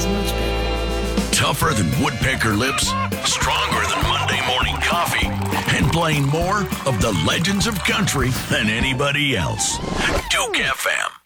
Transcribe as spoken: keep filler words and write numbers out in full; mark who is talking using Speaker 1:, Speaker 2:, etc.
Speaker 1: so much better.
Speaker 2: Tougher than woodpecker lips, stronger than Monday morning coffee, and playing more of the legends of country than anybody else. Duke F M.